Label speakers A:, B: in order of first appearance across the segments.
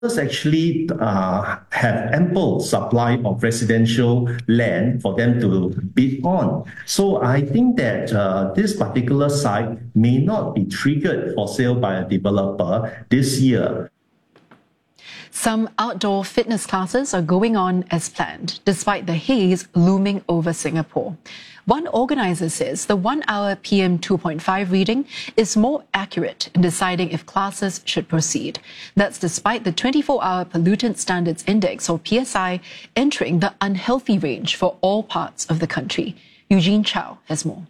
A: actually have ample supply of residential land for them to bid on. So I think that this particular site may not be triggered for sale by a developer this year.
B: Some outdoor fitness classes are going on as planned, despite the haze looming over Singapore. One organizer says the 1-hour PM2.5 reading is more accurate in deciding if classes should proceed. That's despite the 24-hour Pollutant Standards Index, or PSI, entering the unhealthy range for all parts of the country. Eugene Chow has more.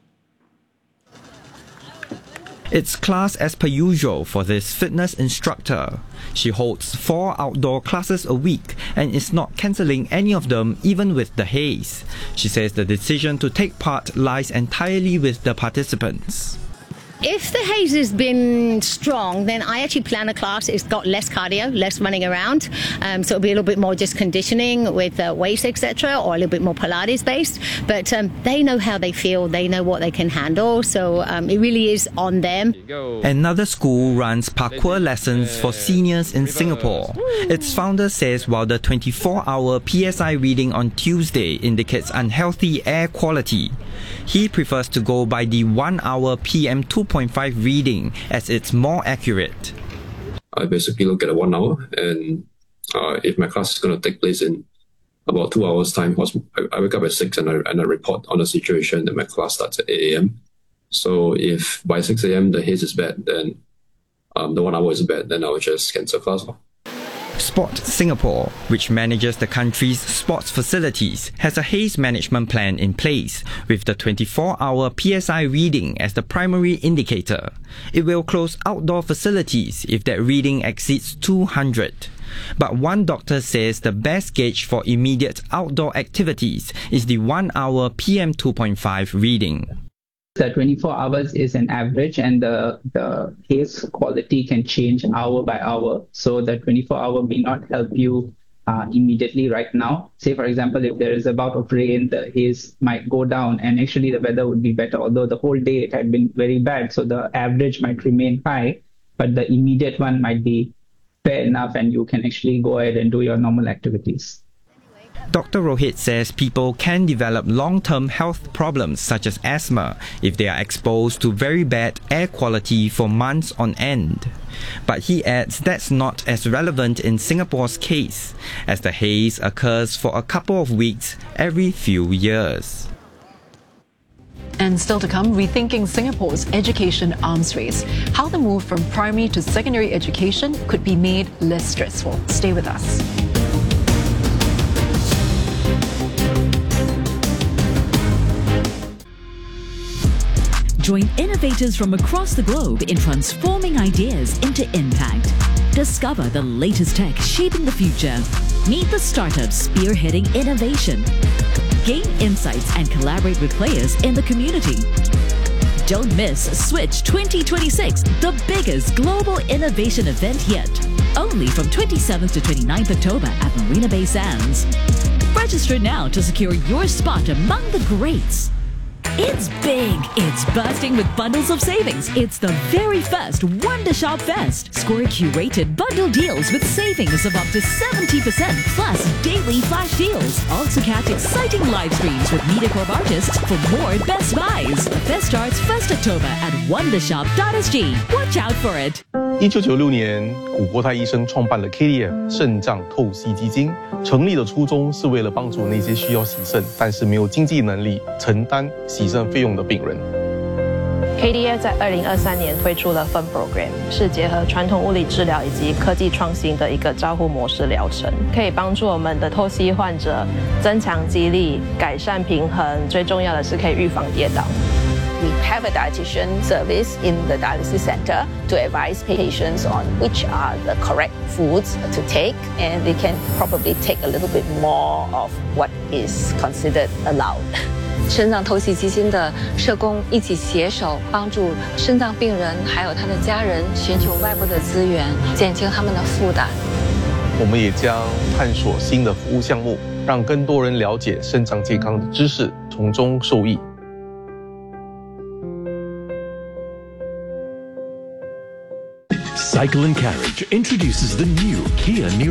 C: It's class as per usual for this fitness instructor. She holds 4 outdoor classes a week and is not cancelling any of them even with the haze. She says the decision to take part lies entirely with the participants.
D: If the haze has been strong, then I actually plan a class. It's got less cardio, less running around. So it'll be a little bit more just conditioning with weights, etc., or a little bit more Pilates based. But they know how they feel. They know what they can handle. So it really is on them.
C: Another school runs parkour lessons for seniors in Singapore. Its founder says while the 24-hour PSI reading on Tuesday indicates unhealthy air quality, he prefers to go by the 1-hour PM2.5 reading as it's more accurate.
E: I basically look at a 1 hour, and if my class is going to take place in about 2 hours' time, I wake up at 6 and I report on the situation that my class starts at 8 a.m. So if by 6 a.m. the haze is bad, then the 1 hour is bad, then I will just cancel class off.
C: Sport Singapore, which manages the country's sports facilities, has a haze management plan in place with the 24-hour PSI reading as the primary indicator. It will close outdoor facilities if that reading exceeds 200. But one doctor says the best gauge for immediate outdoor activities is the 1-hour PM2.5 reading.
F: The 24 hours is an average, and the haze quality can change hour by hour. So the 24-hour may not help you immediately right now. Say, for example, if there is a bout of rain, the haze might go down and actually the weather would be better, although the whole day it had been very bad. So the average might remain high, but the immediate one might be fair enough and you can actually go ahead and do your normal activities.
C: Dr. Rohit says people can develop long-term health problems such as asthma if they are exposed to very bad air quality for months on end. But he adds that's not as relevant in Singapore's case, as the haze occurs for a couple of weeks every few years.
B: And still to come, rethinking Singapore's education arms race. How the move from primary to secondary education could be made less stressful. Stay with us.
G: Join innovators from across the globe in transforming ideas into impact. Discover the latest tech shaping the future. Meet the startups spearheading innovation. Gain insights and collaborate with players in the community. Don't miss Switch 2026, the biggest global innovation event yet. Only from 27th to 29th October at Marina Bay Sands. Register now to secure your spot among the greats. It's big. It's bursting with bundles of savings. It's the very first Wonder Shop Fest. Score curated bundle deals with savings of up to 70% plus daily flash deals. Also catch exciting live streams with MediaCorp artists for more Best Buys. The fest starts 1st October at wondershop.sg. Watch out for it.
H: 1996年，古国泰医生创办了 KDF 肾脏透析基金。成立的初衷是为了帮助那些需要洗肾但是没有经济能力承担洗肾费用的病人。
I: KDF 在2023年推出了 Fun Program， 是结合传统物理治疗以及科技创新的一个照护模式疗程，可以帮助我们的透析患者增强肌力、改善平衡，最重要的是可以预防跌倒。
J: We have a dietitian service in the dialysis center to advise patients on which are the correct foods to take, and they can probably take a little bit more of what is considered allowed.
K: 肾脏透析基金的社工一起携手，帮助肾脏病人还有他的家人寻求外部的资源，减轻他们的负担。
H: 我们也将探索新的服务项目，让更多人了解肾脏健康的知识，从中受益。
L: Cycle & Carriage introduces the new Kia Niro